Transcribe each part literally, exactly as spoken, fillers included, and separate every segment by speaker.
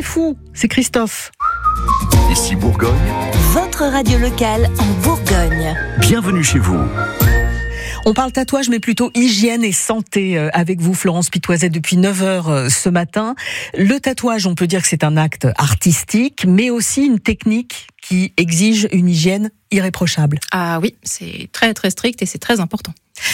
Speaker 1: fou, c'est Christophe.
Speaker 2: Ici Bourgogne,
Speaker 3: votre radio locale en Bourgogne.
Speaker 2: Bienvenue chez vous.
Speaker 1: On parle tatouage, mais plutôt hygiène et santé avec vous, Florence Pitoiset, depuis neuf heures ce matin. Le tatouage, on peut dire que c'est un acte artistique, mais aussi une technique qui exige une hygiène irréprochable.
Speaker 4: Ah oui, c'est très très strict et c'est très important.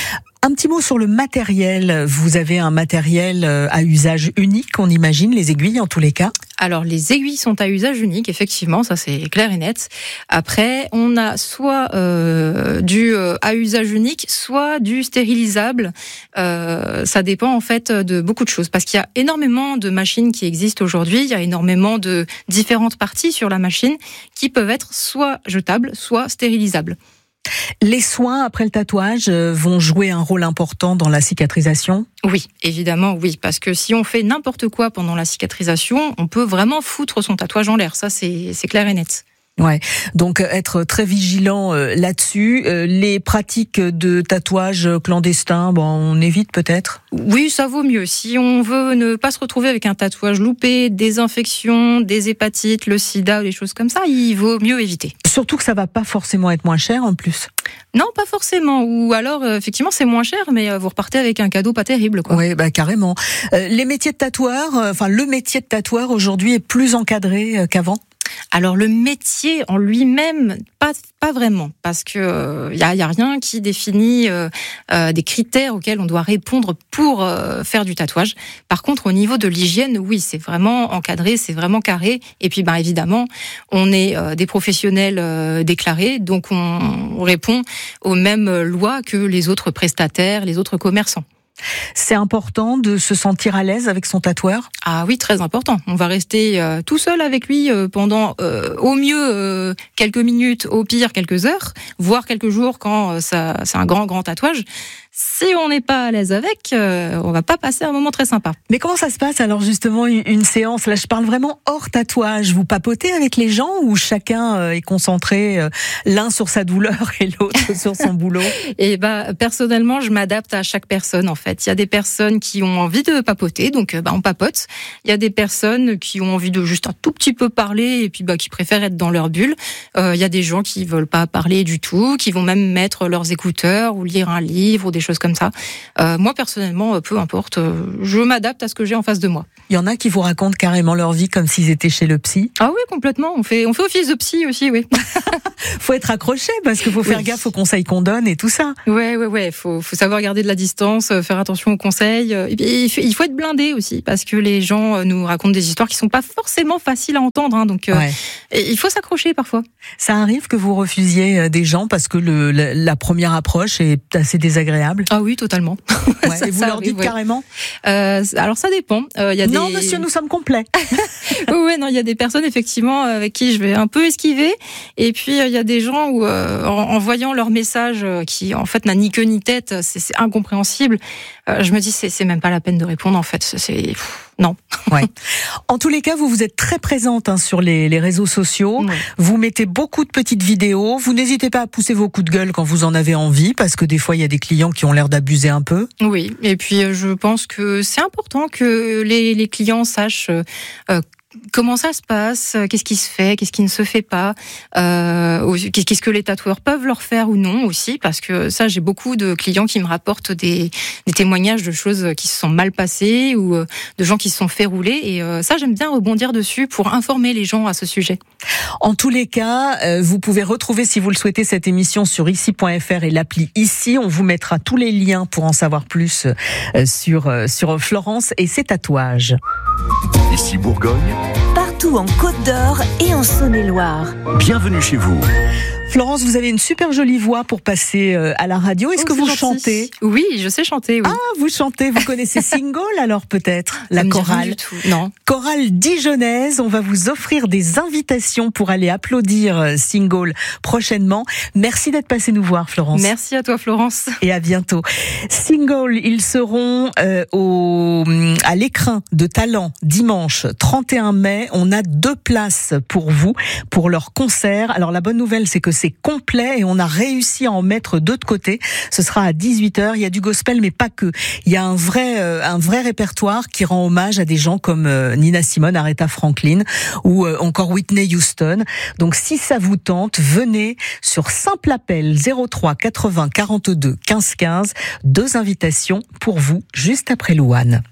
Speaker 1: Un petit mot sur le matériel. Vous avez un matériel à usage unique, on imagine, les aiguilles en tous les cas.
Speaker 4: Alors les aiguilles sont à usage unique, effectivement, ça c'est clair et net. Après, on a soit euh, du euh, à usage unique, soit du stérilisable. Euh, ça dépend en fait de beaucoup de choses, parce qu'il y a énormément de machines qui existent aujourd'hui. Il y a énormément de différentes parties sur la machine qui peuvent être soit jetables, soit stérilisables.
Speaker 1: Les soins après le tatouage vont jouer un rôle important dans la cicatrisation ?
Speaker 4: Oui, évidemment, oui. Parce que si on fait n'importe quoi pendant la cicatrisation, on peut vraiment foutre son tatouage en l'air. Ça, c'est, c'est clair et net.
Speaker 1: Ouais, donc être très vigilant là-dessus. Les pratiques de tatouage clandestin, bon, on évite peut-être ?
Speaker 4: Oui, ça vaut mieux. Si on veut ne pas se retrouver avec un tatouage loupé, des infections, des hépatites, le sida ou des choses comme ça, il vaut mieux éviter.
Speaker 1: Surtout que ça va pas forcément être moins cher en plus.
Speaker 4: Non, pas forcément. Ou alors, effectivement, c'est moins cher, mais vous repartez avec un cadeau pas terrible, quoi.
Speaker 1: Oui, bah carrément. Euh, les métiers de tatoueur, enfin le métier de tatoueur aujourd'hui est plus encadré qu'avant ?
Speaker 4: Alors le métier en lui-même, pas pas vraiment, parce que il euh, y a y a rien qui définit euh, euh, des critères auxquels on doit répondre pour euh, faire du tatouage. Par contre, au niveau de l'hygiène, oui, c'est vraiment encadré, c'est vraiment carré. Et puis, ben évidemment, on est euh, des professionnels euh, déclarés, donc on, on répond aux mêmes lois que les autres prestataires, les autres commerçants.
Speaker 1: C'est important de se sentir à l'aise avec son tatoueur ?
Speaker 4: Ah oui, très important. On va rester euh, tout seul avec lui euh, pendant euh, au mieux euh, quelques minutes, au pire quelques heures, voire quelques jours quand euh, ça, c'est un grand grand tatouage. Si on n'est pas à l'aise avec, euh, on va pas passer un moment très sympa.
Speaker 1: Mais comment ça se passe alors justement une, une séance ? Là, je parle vraiment hors tatouage. Vous papotez avec les gens ou chacun euh, est concentré euh, l'un sur sa douleur et l'autre sur son boulot ?
Speaker 4: Et bah personnellement, je m'adapte à chaque personne en fait. Il y a des personnes qui ont envie de papoter, donc bah on papote. Il y a des personnes qui ont envie de juste un tout petit peu parler et puis bah qui préfèrent être dans leur bulle. Euh, il y a des gens qui veulent pas parler du tout, qui vont même mettre leurs écouteurs ou lire un livre ou des choses comme ça. Euh, moi, personnellement, peu importe, je m'adapte à ce que j'ai en face de moi.
Speaker 1: Il y en a qui vous racontent carrément leur vie comme s'ils étaient chez le psy.
Speaker 4: Ah oui, complètement. On fait, on fait office de psy aussi, oui.
Speaker 1: Faut être accroché parce qu'il faut faire oui. gaffe aux conseils qu'on donne et tout ça.
Speaker 4: Ouais, ouais, ouais. Faut, faut savoir garder de la distance, faire attention aux conseils. Et puis, il faut être blindé aussi parce que les gens nous racontent des histoires qui sont pas forcément faciles à entendre. Hein, donc, ouais. euh, il faut s'accrocher parfois.
Speaker 1: Ça arrive que vous refusiez des gens parce que le, la, la première approche est assez désagréable.
Speaker 4: Ah oui, totalement.
Speaker 1: Ouais, ça, et vous leur arrive, dites ouais. carrément
Speaker 4: euh, Alors ça dépend. Euh, y a
Speaker 1: non,
Speaker 4: des...
Speaker 1: monsieur, nous sommes complets.
Speaker 4: Oui, non, il y a des personnes effectivement avec qui je vais un peu esquiver. Et puis il y a des gens où, euh, en, en voyant leur message qui en fait n'a ni queue ni tête, c'est, c'est incompréhensible. Euh, je me dis c'est, c'est même pas la peine de répondre en fait. C'est, c'est... non.
Speaker 1: Ouais. En tous les cas, vous vous êtes très présente hein, sur les, les réseaux sociaux. Ouais. Vous mettez beaucoup de petites vidéos. Vous n'hésitez pas à pousser vos coups de gueule quand vous en avez envie, parce que des fois il y a des clients qui ont l'air d'abuser un peu.
Speaker 4: Oui. Et puis je pense que c'est important que les, les clients sachent. Euh, Comment ça se passe ? Qu'est-ce qui se fait ? Qu'est-ce qui ne se fait pas ? euh, Qu'est-ce que les tatoueurs peuvent leur faire ou non aussi ? Parce que ça, j'ai beaucoup de clients qui me rapportent des, des témoignages de choses qui se sont mal passées ou de gens qui se sont fait rouler. Et ça, j'aime bien rebondir dessus pour informer les gens à ce sujet.
Speaker 1: En tous les cas, vous pouvez retrouver, si vous le souhaitez, cette émission sur ici point f r et l'appli Ici. On vous mettra tous les liens pour en savoir plus sur, sur Florence et ses tatouages.
Speaker 2: Ici Bourgogne.
Speaker 3: Partout en Côte d'Or et en Saône-et-Loire.
Speaker 2: Bienvenue chez vous.
Speaker 1: Florence, vous avez une super jolie voix pour passer à la radio. Est-ce oh, que vous gentil. chantez ?
Speaker 4: Oui, je sais chanter. Oui.
Speaker 1: Ah, vous chantez. Vous connaissez Single alors peut-être ? La chorale.
Speaker 4: Non.
Speaker 1: Chorale dijonnaise. On va vous offrir des invitations pour aller applaudir Single prochainement. Merci d'être passé nous voir, Florence.
Speaker 4: Merci à toi, Florence.
Speaker 1: Et à bientôt. Single, ils seront euh, au à l'Écrin de Talent dimanche trente et un mai. On a deux places pour vous pour leur concert. Alors la bonne nouvelle, c'est que c'est complet et on a réussi à en mettre deux de côté. Ce sera à dix-huit heures. Il y a du gospel, mais pas que. Il y a un vrai, euh, un vrai répertoire qui rend hommage à des gens comme euh, Nina Simone, Aretha Franklin ou euh, encore Whitney Houston. Donc si ça vous tente, venez sur simple appel zéro trois quatre-vingts quarante-deux quinze quinze. Deux invitations pour vous juste après Louane.